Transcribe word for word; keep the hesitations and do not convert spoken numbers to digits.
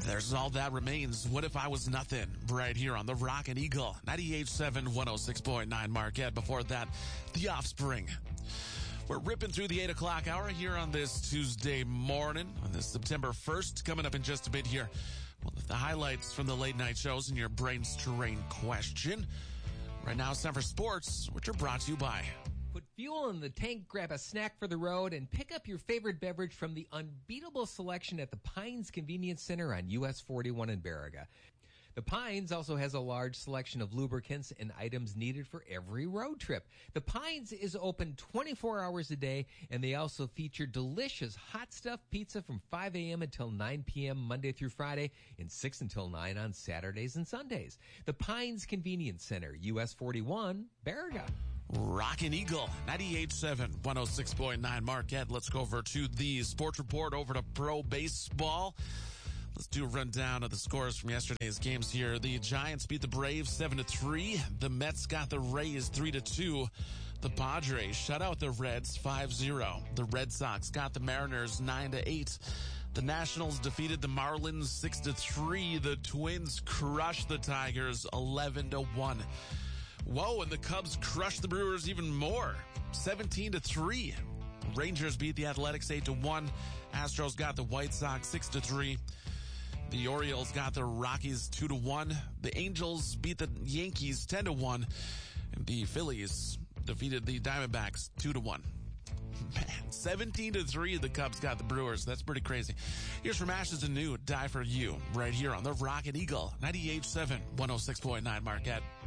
There's All That Remains. What If I Was Nothing? Right here on the Rockin' Eagle. ninety-eight point seven, one oh six point nine Marquette. Before that, The Offspring. We're ripping through the eight o'clock hour here on this Tuesday morning, on this September first. Coming up in just a bit here, well, the highlights from the late night shows and your brain's terrain question. Right now, it's time for sports, which are brought to you by... Put fuel in the tank, grab a snack for the road, and pick up your favorite beverage from the unbeatable selection at the Pines Convenience Center on U S forty-one in Baraga. The Pines also has a large selection of lubricants and items needed for every road trip. The Pines is open twenty-four hours a day, and they also feature delicious hot stuff pizza from five a.m. until nine p.m. Monday through Friday and six until nine on Saturdays and Sundays. The Pines Convenience Center, U S forty-one, Baraga. Rockin' Eagle, ninety-eight point seven, one oh six point nine Marquette. Let's go over to the sports report, over to pro baseball. Let's do a rundown of the scores from yesterday's games here. The Giants beat the Braves seven to three. The Mets got the Rays three to two. The Padres shut out the Reds five zero. The Red Sox got the Mariners nine to eight. The Nationals defeated the Marlins six to three. The Twins crushed the Tigers eleven to one. Whoa, and the Cubs crushed the Brewers even more, seventeen to three. Rangers beat the Athletics eight to one. Astros got the White Sox six to three. The Orioles got the Rockies two to one. The Angels beat the Yankees ten to one. And the Phillies defeated the Diamondbacks two to one. Man, seventeen to three, the Cubs got the Brewers. That's pretty crazy. Here's from Ashes and New, Die For You, right here on the Rockin' Eagle, ninety-eight point seven, one oh six point nine Marquette.